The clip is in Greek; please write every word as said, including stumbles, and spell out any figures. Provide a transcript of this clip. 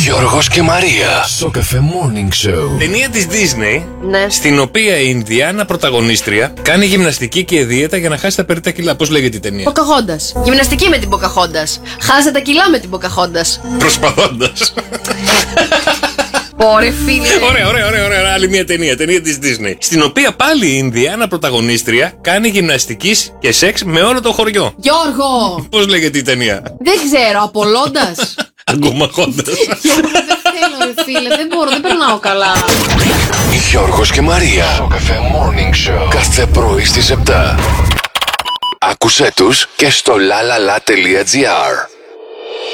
Γιώργος και Μαρία στο Cafe Morning Show. Ταινία της Disney, Ναι. στην οποία η Ινδιάνα πρωταγωνίστρια κάνει γυμναστική και δίαιτα για να χάσει τα περί τα κιλά. Πώς λέγεται η ταινία? Ποκαχόντας. Γυμναστική με την Ποκαχόντας. Χάσε τα κιλά με την Ποκαχόντας. Προσπαθώντας. Ωρε φίλε. Ωραία, ωραία, ωραία, ωραία. Άλλη μια ταινία, ταινία της Disney. Στην οποία πάλι η Ινδιάνα πρωταγωνίστρια κάνει γυμναστική και σεξ με όλο το χωριό. Γιώργο. Πώς λέγεται η ταινία? Δεν ξέρω, απολώντας. Αγκομαχώντας. Γιώργο, δεν θέλω ρε φίλε, δεν μπορώ, δεν περνάω καλά. Γιώργος και Μαρία στο Cafe Morning Show. Κάθε πρωί στις επτά. Άκουσέ τους και στο lalala.gr.